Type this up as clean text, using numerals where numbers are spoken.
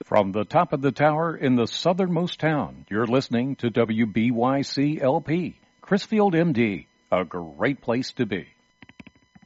From the top of the tower in the southernmost town, you're listening to WBYC-LP, Chrisfield, MD, a great place to be.